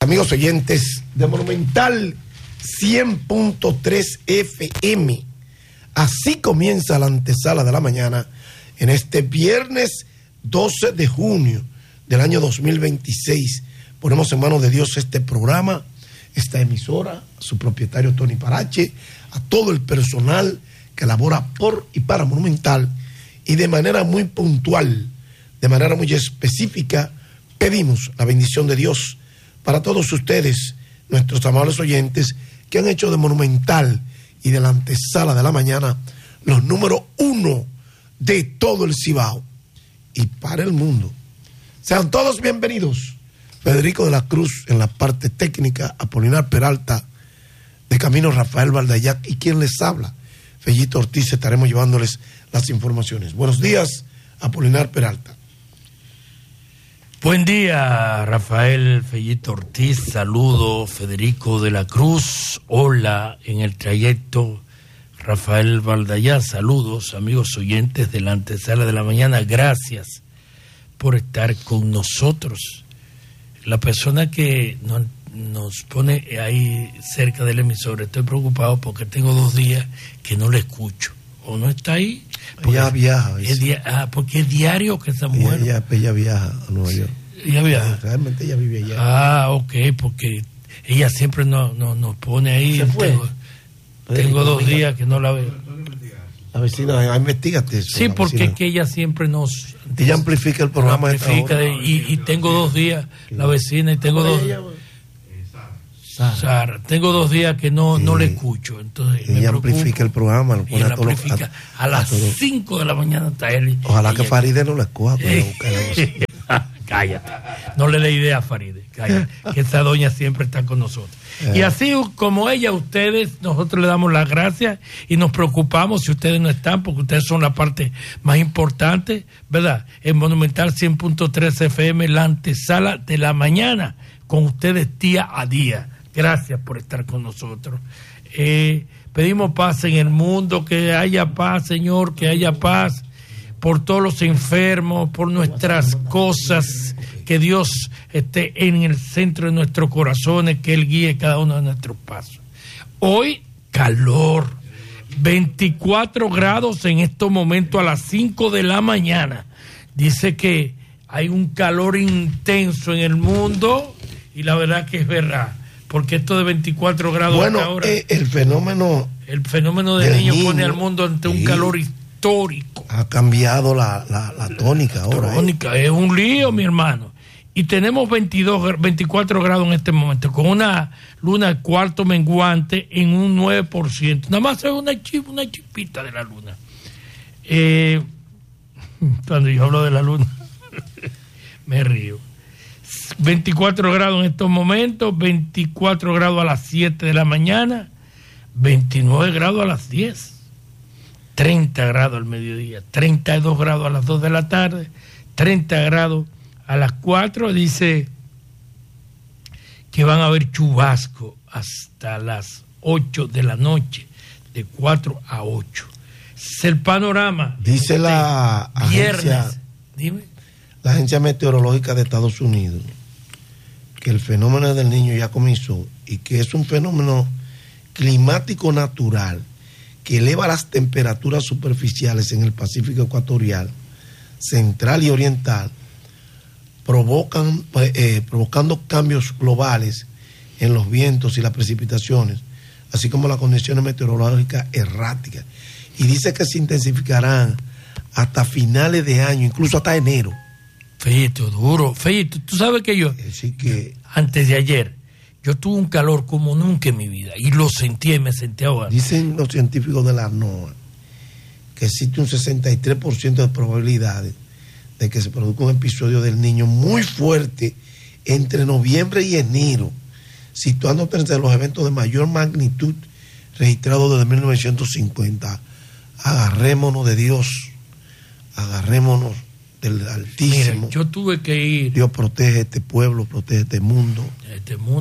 amigos oyentes de Monumental 100.3 FM. Así comienza la antesala de la mañana en este viernes 12 de junio del año 2026. Ponemos en manos de Dios este programa, esta emisora, a su propietario Tony Parache, a todo el personal que labora por y para Monumental, y de manera muy puntual, de manera muy específica, pedimos la bendición de Dios para todos ustedes, nuestros amables oyentes, que han hecho de Monumental y de la antesala de la mañana los número 1 de todo el Cibao y para el mundo. Sean todos bienvenidos. Federico de la Cruz en la parte técnica, Apolinar Peralta de Camino Rafael Valdayac y quien les habla, Fellito Ortiz. Estaremos llevándoles las informaciones. Buenos días, Apolinar Peralta. Buen día, Rafael Fellito Ortiz. Saludos, Federico de la Cruz. Hola, en el trayecto, Rafael Valdayac. Saludos, amigos oyentes de la antesala de la mañana. Gracias por estar con nosotros. La persona que nos pone ahí cerca del emisor, estoy preocupado porque tengo 2 días que no le escucho. O no está ahí. Ella viaja. Porque es diario que esa mujer. Ella viaja a Nueva York. Ella viaja. Realmente ella vive allá. Ok, porque ella siempre nos pone ahí. ¿Se fue? Tengo 2 días que no la veo. La vecina, investigate eso. Sí, porque es que ella siempre nos... Ella amplifica el programa. Y tengo 2 días, la vecina, y tengo 2... Sara, tengo 2 días que no le escucho. Entonces ella amplifica el programa, lo pone a las 5 de la mañana está él. Ojalá que Faride no la escoja. Cállate, no le dé idea a Faride, cállate, que esa doña siempre está con nosotros. Y así como ella, ustedes, nosotros le damos las gracias y nos preocupamos si ustedes no están, porque ustedes son la parte más importante, ¿verdad? En Monumental 100.3 FM, la antesala de la mañana, con ustedes día a día. Gracias por estar con nosotros. Pedimos paz en el mundo, que haya paz, Señor, que haya paz por todos los enfermos, por nuestras cosas, que Dios esté en el centro de nuestros corazones, que Él guíe cada uno de nuestros pasos. Hoy, calor, 24 grados en estos momentos a las 5 de la mañana. Dice que hay un calor intenso en el mundo y la verdad que es verdad. Porque esto de 24 grados bueno, hasta ahora... el fenómeno del niño pone al mundo ante un calor histórico. Ha cambiado la tónica ahora. Tónica, es un lío, mi hermano. Y tenemos 24 grados en este momento, con una luna cuarto menguante en un 9%. Nada más es una chispita de la luna. Cuando yo hablo de la luna, me río. 24 grados en estos momentos, 24 grados a las 7 de la mañana, 29 grados a las 10, 30 grados al mediodía, 32 grados a las 2 de la tarde, 30 grados a las 4. Dice que van a haber chubasco hasta las 8 de la noche, de 4 a 8. Es el panorama. Dice la viernes. Dime. La Agencia Meteorológica de Estados Unidos que el fenómeno del Niño ya comenzó y que es un fenómeno climático natural que eleva las temperaturas superficiales en el Pacífico ecuatorial, central y oriental, provocando cambios globales en los vientos y las precipitaciones, así como las condiciones meteorológicas erráticas. Y dice que se intensificarán hasta finales de año, incluso hasta enero. Fellito, duro. Fellito, tú sabes que yo, antes de ayer, yo tuve un calor como nunca en mi vida y lo sentí y me sentí ahora. Dicen los científicos de la NOAA que existe un 63% de probabilidades de que se produzca un episodio del Niño muy fuerte entre noviembre y enero, situándote entre los eventos de mayor magnitud registrados desde 1950. Agarrémonos de Dios, agarrémonos del Altísimo. Mira, yo tuve que ir. Dios protege este pueblo, protege este mundo. Este mundo.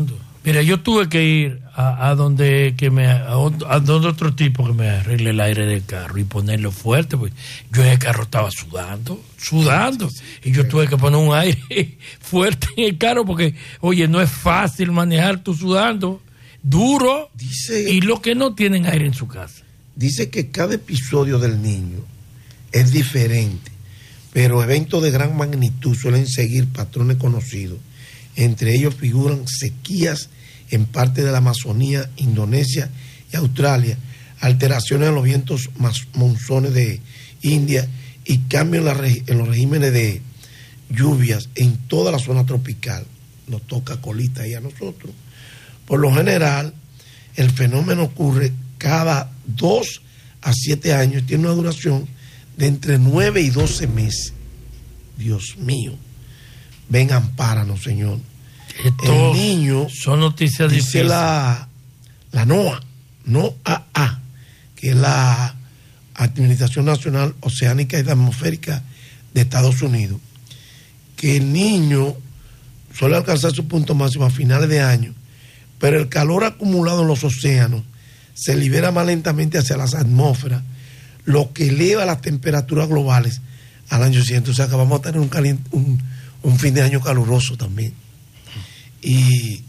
Mira, yo tuve que ir a donde otro tipo que me arregle el aire del carro y ponerlo fuerte, porque yo en el carro estaba sudando, y yo tuve que poner un aire fuerte en el carro porque, oye, no es fácil manejar tú sudando, duro, y los que no tienen aire en su casa. Dice que cada episodio del niño es diferente, pero eventos de gran magnitud suelen seguir patrones conocidos. Entre ellos figuran sequías en parte de la Amazonía, Indonesia y Australia, alteraciones en los vientos monzones de India y cambios en los regímenes de lluvias en toda la zona tropical. Nos toca colita ahí a nosotros. Por lo general, el fenómeno ocurre cada 2 a 7 años y tiene una duración de entre 9 y 12 meses. Dios mío, ven, ampáranos, Señor. El niño, son noticias dice difíciles. La NOAA, que es la Administración Nacional Oceánica y Atmosférica de Estados Unidos, que el niño suele alcanzar su punto máximo a finales de año, pero el calor acumulado en los océanos se libera más lentamente hacia las atmósferas, lo que eleva las temperaturas globales al año siguiente. O sea que vamos a tener un fin de año caluroso también. Y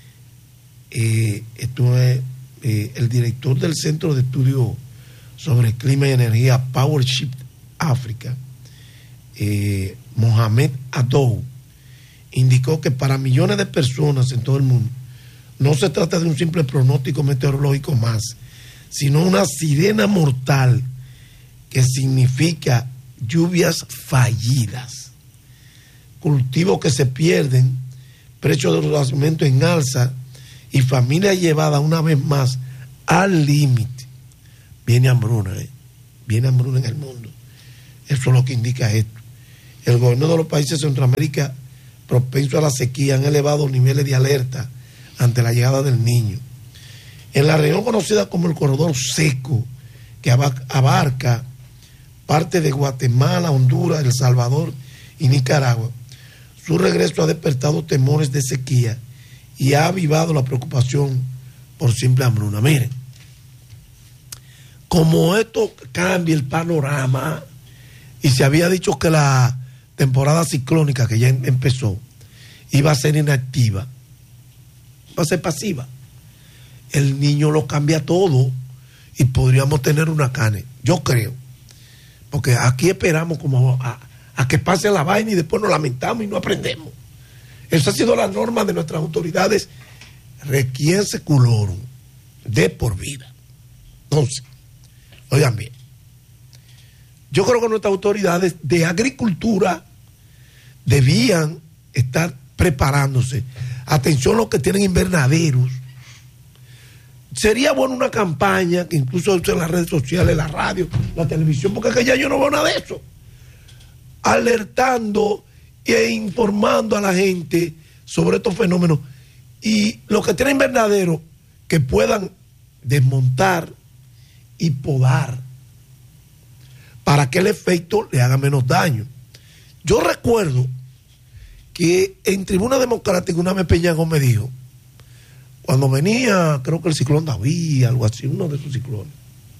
esto es el director del Centro de Estudios sobre Clima y Energía PowerShift África, Mohamed Adou, indicó que para millones de personas en todo el mundo no se trata de un simple pronóstico meteorológico más, sino una sirena mortal que significa lluvias fallidas, cultivos que se pierden, precios de los alimentos en alza y familias llevadas una vez más al límite. Viene hambruna, viene hambruna en el mundo. Eso es lo que indica esto. El gobierno de los países de Centroamérica propensos a la sequía han elevado niveles de alerta ante la llegada del niño. En la región conocida como el Corredor Seco, que abarca parte de Guatemala, Honduras, El Salvador y Nicaragua, su regreso ha despertado temores de sequía y ha avivado la preocupación por simple hambruna. Miren, como esto cambia el panorama y se había dicho que la temporada ciclónica que ya empezó iba a ser inactiva, va a ser pasiva, el niño lo cambia todo y podríamos tener huracanes, yo creo, porque aquí esperamos como a que pase la vaina y después nos lamentamos y no aprendemos. Esa ha sido la norma de nuestras autoridades, requiem seculorum, de por vida. Entonces, oigan bien, yo creo que nuestras autoridades de agricultura debían estar preparándose. Atención los que tienen invernaderos. Sería bueno una campaña que incluso en las redes sociales, la radio, la televisión, porque es que ya yo no veo nada de eso, alertando e informando a la gente sobre estos fenómenos, y los que tienen invernadero que puedan desmontar y podar para que el efecto le haga menos daño. Yo recuerdo que en Tribuna Democrática una vez Peñagó me dijo, cuando venía, creo que el ciclón David, algo así, uno de esos ciclones,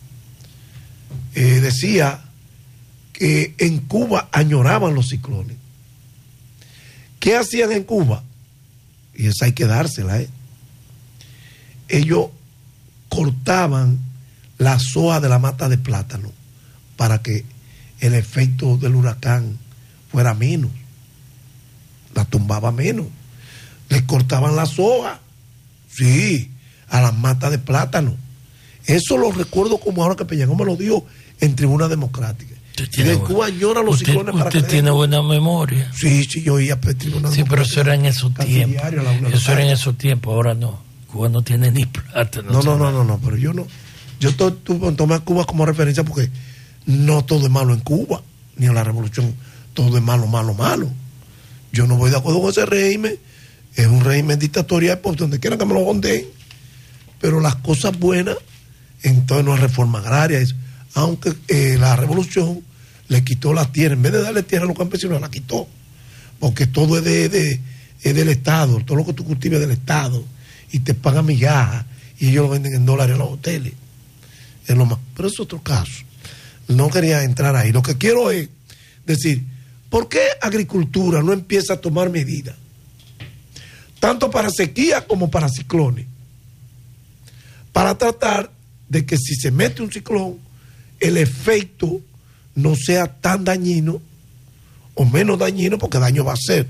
decía que en Cuba añoraban los ciclones. ¿Qué hacían en Cuba? Y esa hay que dársela, Ellos cortaban las hojas de la mata de plátano para que el efecto del huracán fuera menos, la tumbaba menos, les cortaban las hojas, sí, a las matas de plátano. Eso lo recuerdo como ahora que Peñagó me lo dijo en Tribuna Democrática. Y de Cuba añora los ciclones para que... Usted tiene buena memoria. Sí, yo oía Tribuna Democrática. Sí, pero eso era en esos tiempos. Eso era en esos tiempos, ahora no. Cuba no tiene ni plátano. No, pero yo no. Yo tomé a Cuba como referencia porque no todo es malo en Cuba, ni en la revolución todo es malo. Yo no voy de acuerdo con ese régimen. Es un régimen dictatorial, por donde quieran que me lo gondeen. Pero las cosas buenas, entonces no es reforma agraria, eso. Aunque la revolución le quitó la tierra, en vez de darle tierra a los campesinos, la quitó, porque todo es del Estado, todo lo que tú cultives es del Estado, y te pagan migajas y ellos lo venden en dólares en los hoteles. Es lo más, pero es otro caso. No quería entrar ahí. Lo que quiero es decir, ¿por qué agricultura no empieza a tomar medidas? Tanto para sequía como para ciclones. Para tratar de que si se mete un ciclón, el efecto no sea tan dañino o menos dañino, porque daño va a ser.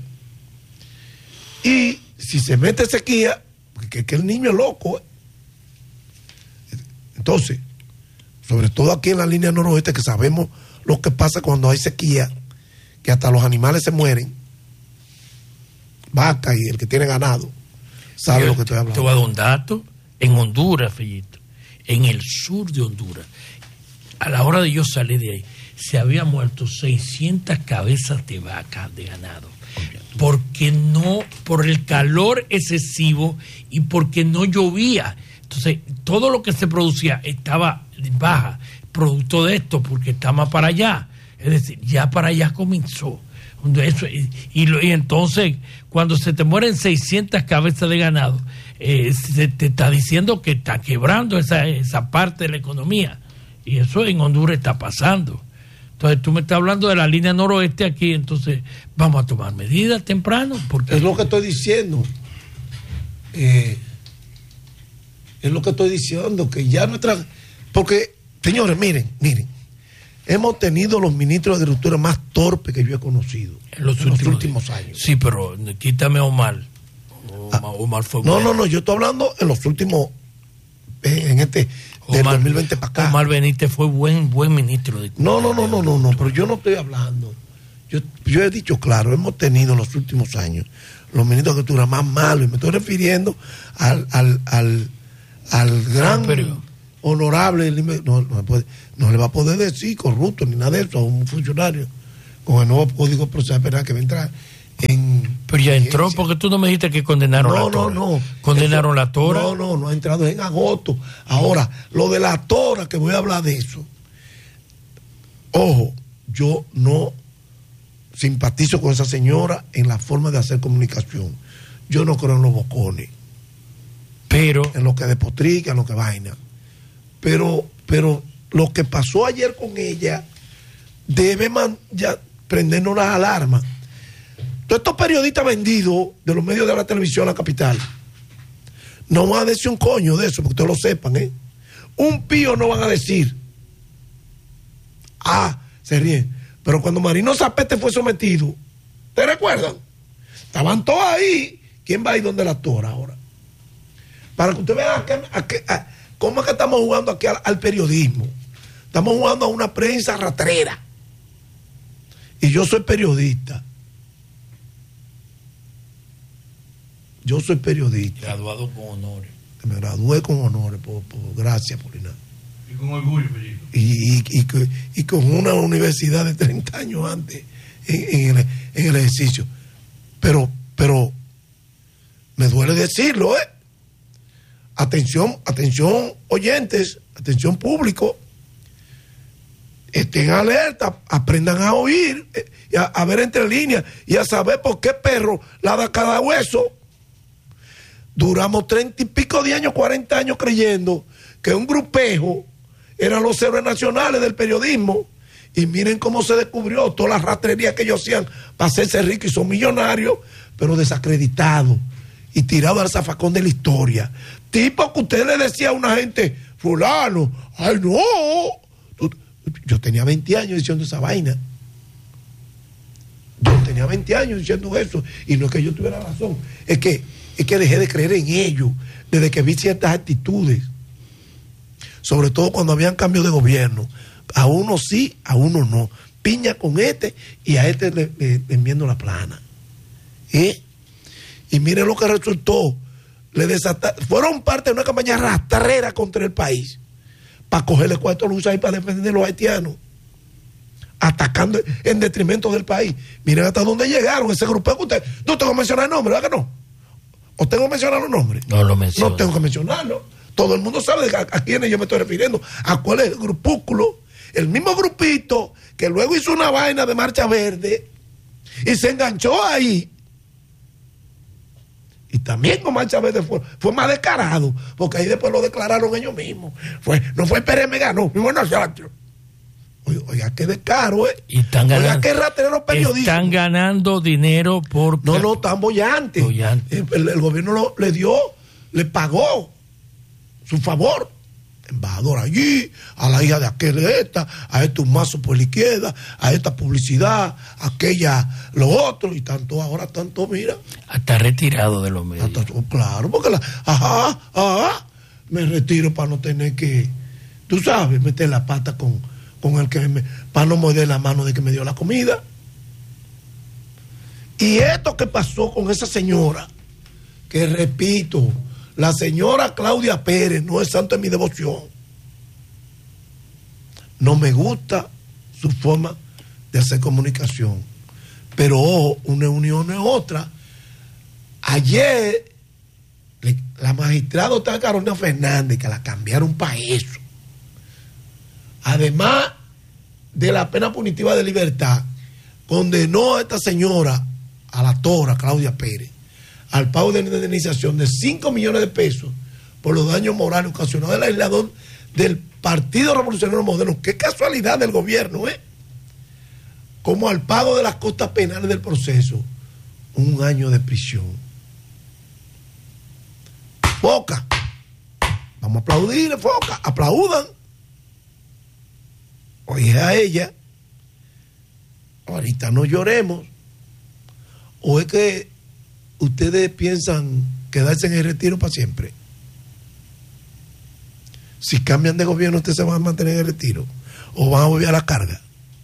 Y si se mete sequía, porque que el niño es loco. Entonces, sobre todo aquí en la línea noroeste, que sabemos lo que pasa cuando hay sequía, que hasta los animales se mueren, vaca y el que tiene ganado, sabe lo que estoy hablando. Te voy a dar un dato. En Honduras, Fellito, en el sur de Honduras, a la hora de yo salir de ahí, se habían muerto 600 cabezas de vaca de ganado. Porque no, por el calor excesivo y porque no llovía. Entonces, todo lo que se producía estaba baja, producto de esto, porque está más para allá. Es decir, ya para allá comenzó. Eso, y entonces, cuando se te mueren 600 cabezas de ganado, se te está diciendo que está quebrando esa parte de la economía. Y eso en Honduras está pasando. Entonces, tú me estás hablando de la línea noroeste aquí, entonces vamos a tomar medidas temprano. Porque es lo que estoy diciendo. Es lo que estoy diciendo, que ya nuestra... Porque, señores, miren, hemos tenido los ministros de Agricultura más torpes que yo he conocido en los últimos años. Sí, pero quítame a Omar. Omar fue bueno. No, yo estoy hablando en los últimos, en del 2020 para acá. Omar Benítez fue buen ministro de Agricultura. No, pero yo no estoy hablando. Yo he dicho claro, hemos tenido en los últimos años los ministros de Agricultura más malos, y me estoy refiriendo al gran honorable, no le va a poder decir corrupto ni nada de eso a un funcionario con el nuevo código procesal penal que va a entrar en... Pero ya entró, porque tú no me dijiste que condenaron la tora. No. ¿Condenaron la tora? No ha entrado en agosto. Ahora, lo de la tora, que voy a hablar de eso. Ojo, yo no simpatizo con esa señora en la forma de hacer comunicación. Yo no creo en los bocones. Pero... en lo que despotrica, en lo que vaina. Pero lo que pasó ayer con ella debe ya prendernos las alarmas. Todos estos periodistas vendidos de los medios de la televisión, la capital, no van a decir un coño de eso, porque ustedes lo sepan, ¿eh? Un pío no van a decir. Se ríen. Pero cuando Marino Zapete fue sometido, ¿te recuerdan? Estaban todos ahí. ¿Quién va a ir donde la tora ahora? Para que usted vea cómo es que estamos jugando aquí al periodismo. Estamos jugando a una prensa rastrera. Y yo soy periodista. Graduado con honores. Me gradué con honores, gracias, Polina. Y con orgullo, Fellito. Y con una universidad de 30 años antes en el ejercicio. Pero me duele decirlo, ¿eh? Atención, oyentes, atención público. Estén alerta, aprendan a oír, a ver entre líneas y a saber por qué perro lava cada hueso. Duramos 30 y pico de años, 40 años creyendo que un grupejo eran los héroes nacionales del periodismo. Y miren cómo se descubrió toda la rastrería que ellos hacían para hacerse ricos y son millonarios, pero desacreditados y tirados al zafacón de la historia. Tipo que usted le decía a una gente, fulano, ay no. Yo tenía 20 años diciendo esa vaina. Yo tenía 20 años diciendo eso. Y no es que yo tuviera razón. Es que dejé de creer en ellos desde que vi ciertas actitudes. Sobre todo cuando habían cambios de gobierno. A uno sí, a uno no. Piña con este y a este le enmiendo la plana. Y miren lo que resultó. Fueron parte de una campaña rastrera contra el país para cogerle 4 luces ahí para defender a los haitianos, atacando en detrimento del país. Miren hasta dónde llegaron ese grupo. Usted, no tengo que mencionar el nombre, ¿verdad que no? ¿O tengo que mencionar los nombres? No lo menciono. No tengo que mencionarlo. Todo el mundo sabe a quiénes yo me estoy refiriendo, a cuál es el grupúsculo, el mismo grupito que luego hizo una vaina de Marcha Verde y se enganchó ahí. Y también Omar Chávez fue más descarado, porque ahí después lo declararon ellos mismos. No fue Pérez me ganó, mismo nosotros. Oiga, qué descaro, ¿eh? Y están ganando, oiga, qué rateros periodistas. Están ganando dinero por... No, están bollantes. El gobierno le pagó su favor. Embajador allí, a la hija de aquella, a este un mazo por la izquierda, a esta publicidad, aquella, lo otro, y tanto ahora, tanto, mira. Hasta retirado de los medios. Claro, porque me retiro para no tener que, tú sabes, meter la pata con el que para no morder la mano de que me dio la comida. Y esto que pasó con esa señora, que repito, la señora Claudia Pérez no es santo en mi devoción. No me gusta su forma de hacer comunicación. Pero ojo, una unión es otra. Ayer, la magistrada Carolina Fernández, que la cambiaron para eso, además de la pena punitiva de libertad, condenó a esta señora, a la tora Claudia Pérez, al pago de indemnización de 5 millones de pesos por los daños morales ocasionados al legislador del Partido Revolucionario Moderno. Qué casualidad del gobierno, como al pago de las costas penales del proceso, 1 año de prisión. Foca, vamos a aplaudirle, Foca, aplaudan. Oye, a ella, ahorita no lloremos. O es que ustedes piensan quedarse en el retiro para siempre. Si cambian de gobierno, ustedes se van a mantener en el retiro o van a volver a la carga.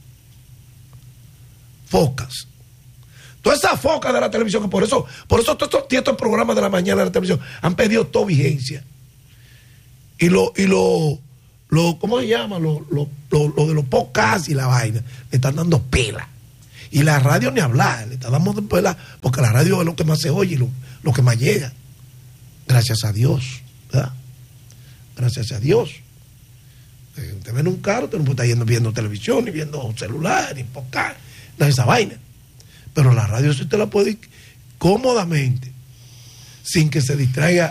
Focas. Todas esas focas de la televisión, que por eso todos estos programas de la mañana de la televisión han perdido toda vigencia. Y ¿cómo se llama? Lo de los podcasts y la vaina, le están dando pela. Y la radio ni hablar, le está dando pela, porque la radio es lo que más se oye, lo que más llega. Gracias a Dios, ¿verdad? Gracias a Dios. Usted ve en un carro, usted no puede estar yendo viendo televisión, ni viendo celular, ni podcast, nada de esa vaina. Pero la radio sí usted la puede ir cómodamente, sin que se distraiga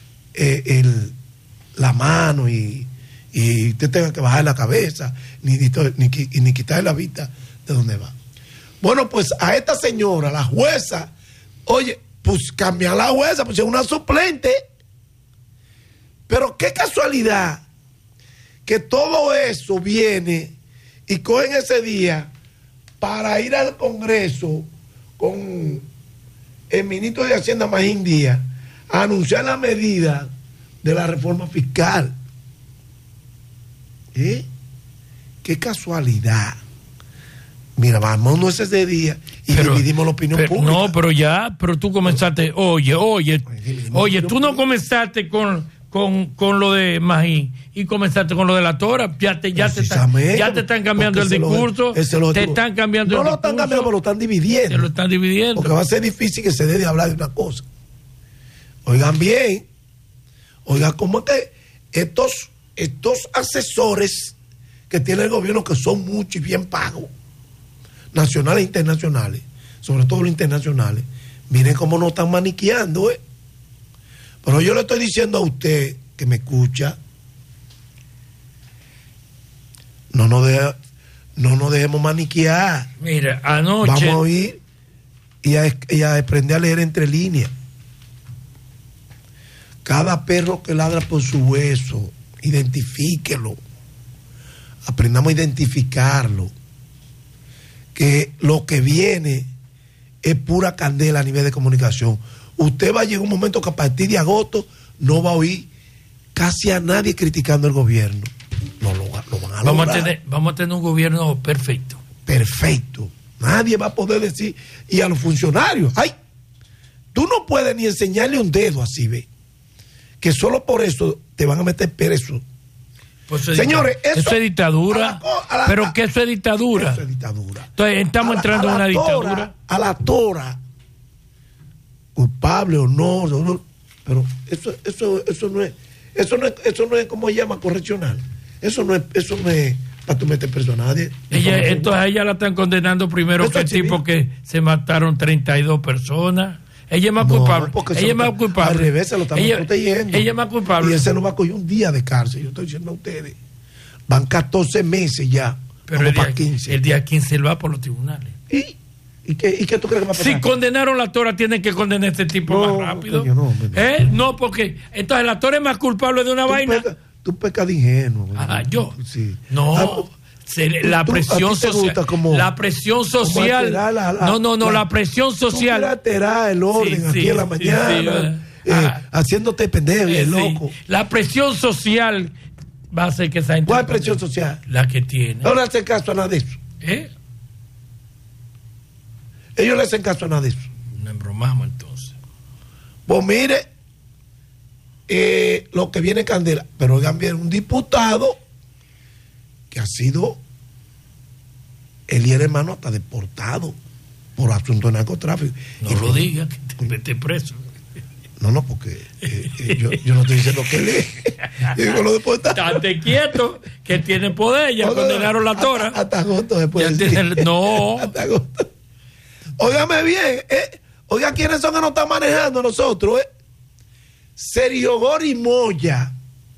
la mano y usted tenga que bajar la cabeza, ni quitarle la vista de donde va. Bueno, pues a esta señora, la jueza, oye, pues cambia la jueza, pues es una suplente. Pero qué casualidad que todo eso viene y cogen ese día para ir al Congreso con el ministro de Hacienda, Magín Díaz, a anunciar la medida de la reforma fiscal. Qué casualidad. Mira, vamos ese día y dividimos la opinión pública. No, pero tú comenzaste, oye, tú no comenzaste con lo de Magín y comenzaste con lo de la tora. Ya te están cambiando el discurso. Te están cambiando el discurso. No lo están cambiando, pero lo están dividiendo. Te lo están dividiendo. Porque va a ser difícil que se dé de hablar de una cosa. Oigan bien, cómo es que estos asesores que tiene el gobierno, que son muchos y bien pagos, nacionales e internacionales, sobre todo los internacionales, miren cómo nos están maniqueando, Pero yo le estoy diciendo a usted que me escucha, no nos dejemos maniquear. Mira, anoche vamos a oír y a aprender a leer entre líneas. Cada perro que ladra por su hueso, identifíquelo. Aprendamos a identificarlo. Que lo que viene es pura candela a nivel de comunicación. Usted va a llegar un momento que a partir de agosto no va a oír casi a nadie criticando el gobierno. No lo van a lograr. Vamos a tener un gobierno perfecto. Perfecto. Nadie va a poder decir. Y a los funcionarios, tú no puedes ni enseñarle un dedo así, que solo por eso te van a meter preso. Pues señores, eso es dictadura. ¿Pero qué eso es dictadura? Eso es dictadura. Entonces estamos entrando en una dictadura. A la tora, culpable o no, pero eso no es como se llama, correccional. Eso no es para tú meter preso a nadie. Entonces a ella la están condenando primero que el tipo que se mataron 32 personas. Ella es más culpable. Ella es más culpable. Al revés, se lo estamos protegiendo. Ella es más culpable. Y él se lo va a coger un día de cárcel. Yo estoy diciendo a ustedes. Van 14 meses ya. Pero el día 15 él va por los tribunales. ¿Y qué tú crees que va a pasar? Si condenaron la Tora, tienen que condenar a este tipo más rápido. No, porque entonces la Tora es más culpable de una vaina. Tú pecas de ingenuo. Yo. Sí. No. La presión social. La presión social. La presión social. Tú alterar el orden aquí en la mañana. Haciéndote pendejo y loco. La presión social va a hacer que esa gente. ¿Cuál presión social? La que tiene. No le hacen caso a nada de eso. Ellos le hacen caso a nada de eso. No embromamos entonces. Pues mire, lo que viene Candela, pero oigan bien, un diputado que ha sido, él y el hermano hasta deportado por asunto de narcotráfico. No lo diga, que te mete preso. No, porque yo no estoy diciendo que él es. Yo digo lo deportados. Estate quieto, que tiene poder, ya condenaron la Tora. Hasta agosto después. No. Hasta agosto. Óigame bien, oiga quiénes son que nos están manejando nosotros, Sergio Gori Moya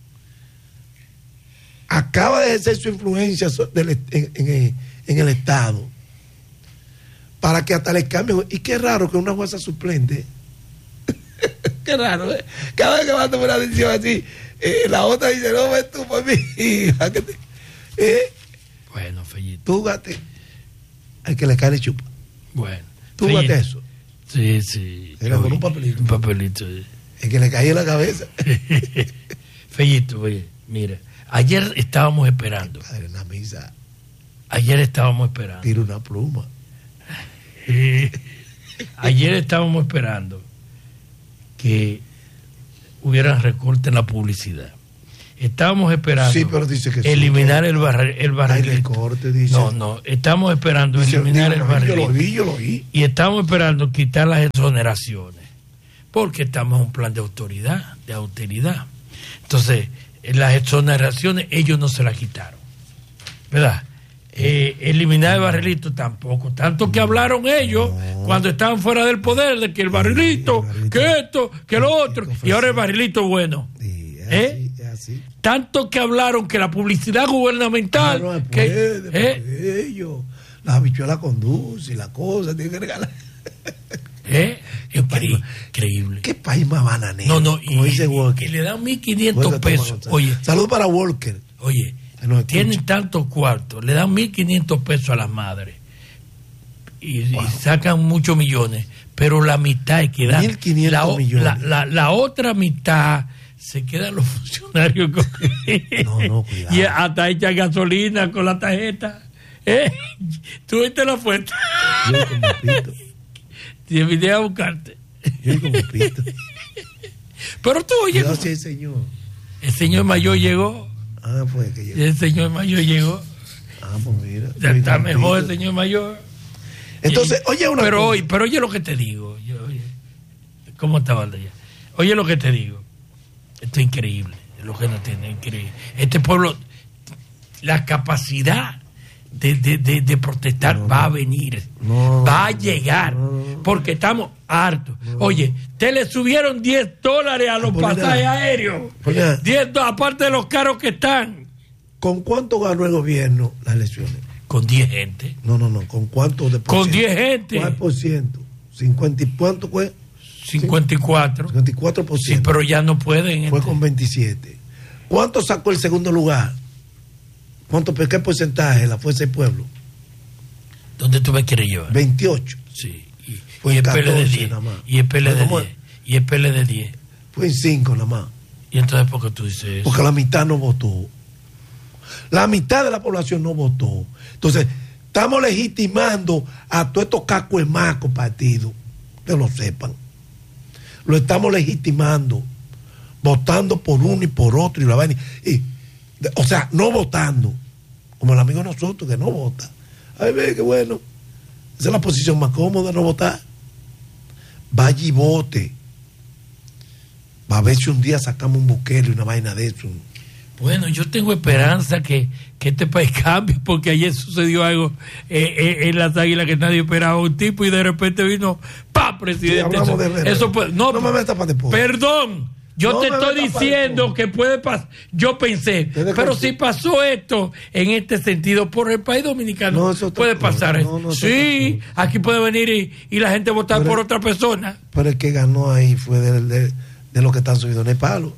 acaba de ejercer su influencia en el Estado para que hasta le cambien. Y qué raro que una jueza suplente, qué raro, cada vez que va a tomar una decisión así, la otra dice, no, ves tú por mí. Bueno, Fellito. Tú gate al que le cae le chupa. Bueno. ¿Tú gate eso? Sí. Era con un papelito. Un papelito, sí. El que le caía en la cabeza. Fellito, oye, mira, ayer estábamos esperando. Padre, una misa. Ayer estábamos esperando. Tira una pluma. Ayer estábamos esperando que hubieran recortes en la publicidad. Estábamos esperando pero dice que eliminar el barrilito. Recorte, dice. No, estamos esperando eliminar el barrilito. Yo lo vi. Y estamos esperando quitar las exoneraciones, porque estamos en un plan de austeridad. Entonces, las exoneraciones ellos no se las quitaron, ¿verdad? Eliminar el barrilito tampoco, tanto que hablaron ellos cuando estaban fuera del poder de que el barrilito, que esto, que lo otro, y ahora el barrilito bueno. Así. Tanto que hablaron que la publicidad gubernamental ellos, las habichuelas con dulce y la cosa tienen que regalar. Increíble. ¿Qué país más bananero? No, como dice Walker. Que le dan 1.500 pesos. Oye, salud para Walker. Oye, tienen tantos cuartos, le dan 1.500 pesos a las madres y sacan muchos millones, pero la mitad es que dan 1.500 millones. La otra mitad se quedan los funcionarios con cuidado. Y hasta echan gasolina con la tarjeta. ¿Tú viste la fuente? Yo como pito. Te invité a buscarte. Yo como pito. Pero tú oye. Sí, señor. El señor mayor llegó. Pues que llegó. El señor mayor llegó. Pues mira. Ya está mejor el señor mayor. Entonces, oye una cosa. Pero oye lo que te digo. ¿Cómo estaba allá? Oye lo que te digo. Esto es increíble. Lo que no tiene, increíble. Este pueblo, la capacidad de protestar va a venir, va a llegar, porque estamos hartos. Oye, te le subieron $10 a los pasajes aéreos, 10, aparte de los caros que están. ¿Con cuánto ganó el gobierno las elecciones? Con 10 gente. No, ¿con cuánto de Con 10 gente. ¿Cuál por ciento? ¿50 y cuánto fue? 54. 54%. Sí, pero ya no pueden. Fue con 27. ¿Cuánto sacó el segundo lugar? ¿Qué porcentaje la Fuerza del Pueblo? ¿Dónde tú me quieres llevar? 28. Sí. Y el PLD 10. Y el PLD 10. Y el PLD 10. Fue en 5 nada más. ¿Y entonces por qué tú dices eso? Porque la mitad no votó. La mitad de la población no votó. Entonces, estamos legitimando a todos estos cacuemacos partidos. Que lo sepan. Lo estamos legitimando. Votando por uno y por otro y la vaina. O sea, no votando. Como el amigo de nosotros que no vota. Ay, ve, qué bueno. Esa es la posición más cómoda, no votar. Vaya y vote. Va a ver si un día sacamos un Bukele y una vaina de eso. Bueno, yo tengo esperanza que este país cambie, porque ayer sucedió algo en las Águilas que nadie esperaba, un tipo y de repente vino ¡pa! Presidente. Sí, eso puede, no me metas para después. Perdón, yo no te estoy diciendo que puede pasar. Yo pensé, pero si pasó esto en este sentido por el país dominicano, puede pasar eso. Sí, aquí puede venir y la gente votar por otra persona. Pero el que ganó ahí fue de los que están subidos en el palo.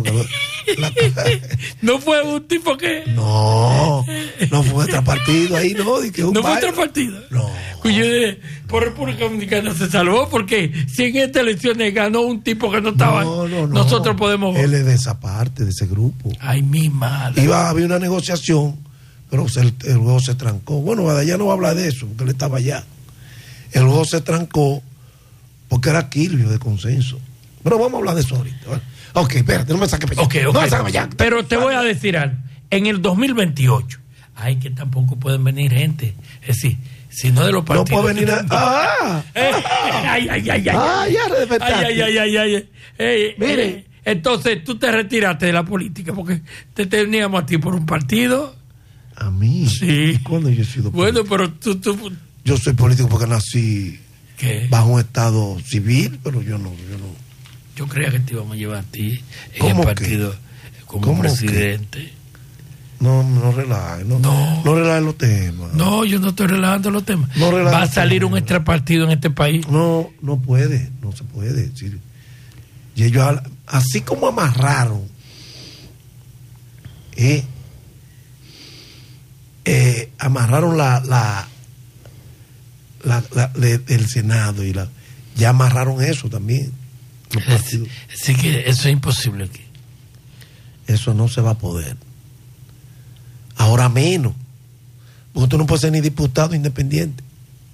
No fue un tipo que no fue otro partido ahí, no fue otro partido, no, por República Dominicana se salvó, porque si en estas elecciones ganó un tipo que no estaba, nosotros podemos. Él es de esa parte, de ese grupo. Ay, mi madre. Había una negociación, pero el juego se trancó. Bueno, ya no va a hablar de eso, porque él estaba allá. El juego se trancó porque era equilibrio de consenso. Pero vamos a hablar de eso ahorita, ¿vale? Ok, espérate, no me saques para allá. Okay. No me saques para allá. Pero te voy a decir algo. En el 2028, que tampoco pueden venir gente. Es decir, si no de los partidos. No puede venir Mire. Entonces tú te retiraste de la política porque te teníamos a ti por un partido. ¿A mí? Sí. ¿Cuándo yo he sido político? Bueno, pero tú... Yo soy político porque nací bajo un estado civil, pero yo no. Yo creía que te íbamos a llevar a ti en el partido como presidente. No relajes, no relajes los temas. No, yo no estoy relajando los temas. Va a salir un extrapartido en este país. No se puede. Sí. Y ellos, así como amarraron el Senado ya amarraron eso también. Así que eso es imposible aquí. Eso no se va a poder. Ahora menos. Porque tú no puedes ser ni diputado independiente.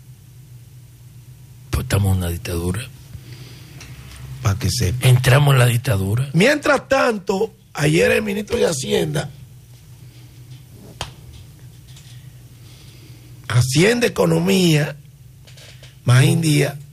Pues estamos en una dictadura. Para que sepa. Entramos en la dictadura. Mientras tanto, ayer el ministro de Hacienda, Economía, Magín Díaz,